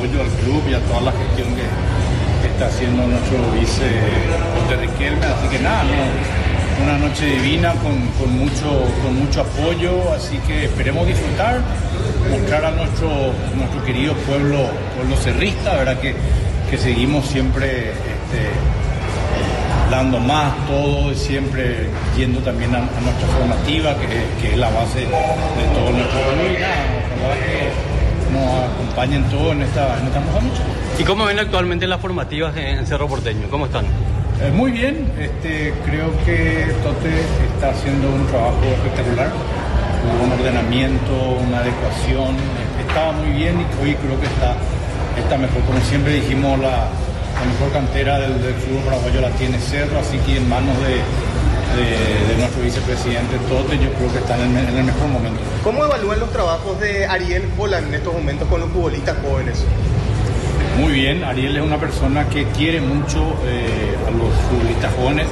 apoyo al club y a toda la gestión que está haciendo nuestro vice José Riquelme. Así que nada, no, una noche divina con mucho apoyo, así que esperemos disfrutar, mostrar a nuestro querido pueblo cerrista, ¿verdad? Que seguimos siempre dando más, todo, siempre yendo también a nuestra formativa, que es la base de todo nuestro pueblo. Y nada, ojalá que nos acompañen todos en esta hermosa noche. ¿Y cómo ven actualmente las formativas en Cerro Porteño? ¿Cómo están? Muy bien, creo que Tote está haciendo un trabajo espectacular, un ordenamiento, una adecuación, estaba muy bien y hoy creo que está mejor. Como siempre dijimos, la mejor cantera del fútbol paraguayo la tiene Cerro, así que en manos de nuestro vicepresidente Tote, yo creo que están en el mejor momento. ¿Cómo evalúan los trabajos de Ariel Holland en estos momentos con los futbolistas jóvenes? Muy bien, Ariel es una persona que quiere mucho a los futbolistas jóvenes,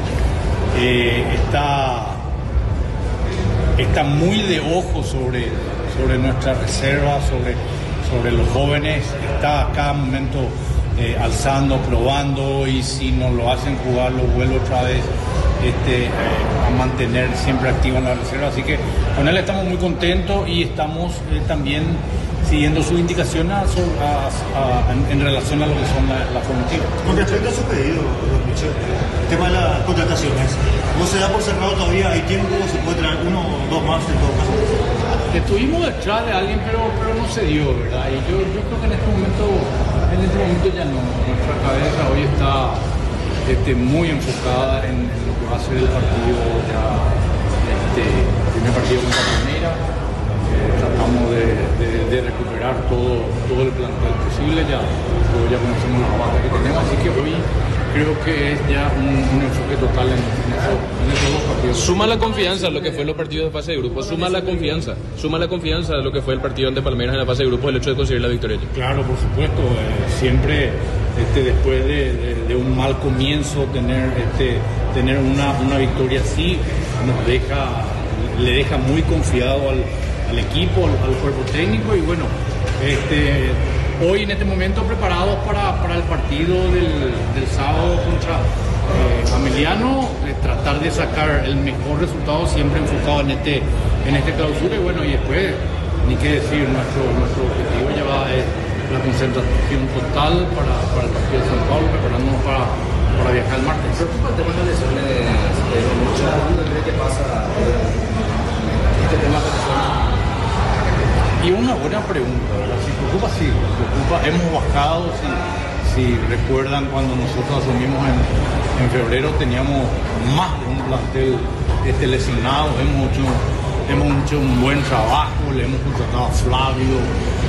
está muy de ojo sobre nuestra reserva, sobre los jóvenes, está a cada momento alzando, probando, y si nos lo hacen jugar lo vuelve otra vez a mantener siempre activo en la reserva. Así que con él estamos muy contentos y estamos también siguiendo sus indicaciones en relación a lo que son las formativas. Con respecto a su pedido, don Michel, el tema de las contrataciones, ¿no se da por cerrado todavía? ¿Hay tiempo? ¿Se puede traer uno o dos más en todo caso? Estuvimos detrás de alguien, pero no se dio, ¿verdad? Y yo creo que en este momento ya no. Nuestra cabeza hoy está muy enfocada en lo que va a ser el partido ya, el primer partido contra Palmeiras. Tratamos de recuperar todo el plantel posible, ya conocemos las bajas que tenemos, así que hoy creo que es ya un enfoque total en esos dos partidos. Suma la confianza a lo que fue los partidos de fase de grupo, suma la confianza a lo que fue el partido ante Palmeiras en la fase de grupo, el hecho de conseguir la victoria. Claro, por supuesto, siempre después de un mal comienzo tener una victoria así le deja muy confiado al equipo, al cuerpo técnico, y bueno, hoy en este momento preparados para el partido del sábado contra Ameliano, tratar de sacar el mejor resultado, siempre enfocado en este clausura, y bueno, y después ni qué decir, nuestro objetivo ya es la concentración total para el partido de San Paulo, preparándonos para viajar el martes. ¿Preocupa el tema de las lesiones? ¿Cuándo cree que pasa este tema de lesiones? Y una buena pregunta, ¿verdad? Si preocupa, sí, preocupa. Hemos bajado, si recuerdan, cuando nosotros asumimos en febrero, teníamos más de un plantel lesionado. Hemos hecho un buen trabajo, le hemos contratado a Flavio,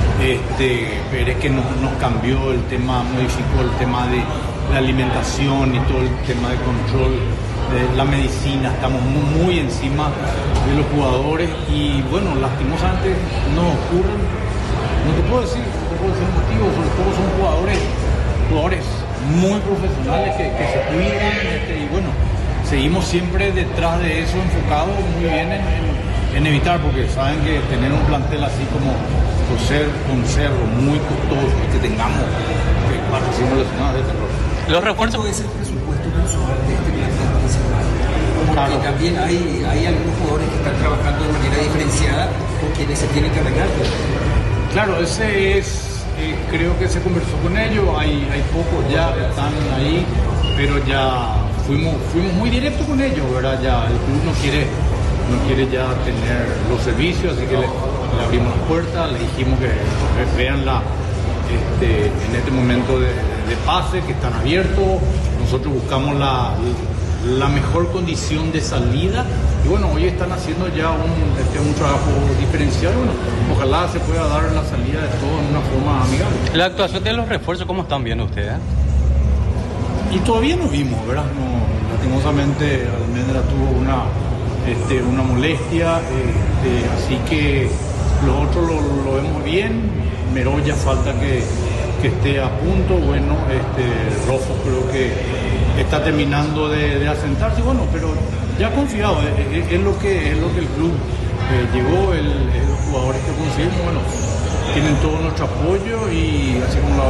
pero es que nos cambió el tema, modificó el tema de la alimentación y todo el tema de control de la medicina. Estamos muy encima de los jugadores y bueno, lastimosamente no ocurren, no te puedo decir motivos, sobre todo son jugadores muy profesionales que se cuidan, y bueno, seguimos siempre detrás de eso, enfocados muy bien en evitar, porque saben que tener un plantel así como con Cerro muy costoso y que tengamos 4 o 5 lesionados de terror. Los refuerzos. ¿Cuánto es el presupuesto mensual de este plantel principal? Porque claro, también hay algunos jugadores que están trabajando de manera diferenciada con quienes se tienen que arreglar. Claro, ese es, creo que se conversó con ellos, hay pocos ya que están ahí, pero ya fuimos muy directos con ellos, ¿verdad? Ya el club no quiere ya tener los servicios, así que le abrimos las puertas, le dijimos que vean en este momento de pase, que están abiertos. Nosotros buscamos la mejor condición de salida, y bueno, hoy están haciendo ya un trabajo diferencial. Bueno, ojalá se pueda dar la salida de todo en una forma amigable. La actuación de los refuerzos, ¿cómo están viendo ustedes? Y todavía no vimos, ¿verdad? No, lastimosamente Almendra tuvo una molestia, así que lo otro lo vemos bien. Meroya falta que esté a punto. Bueno, Rojo creo que está terminando de asentarse, bueno, pero ya confiado, es lo que el club llegó, los jugadores que conseguimos, bueno, tienen todo nuestro apoyo, y así como la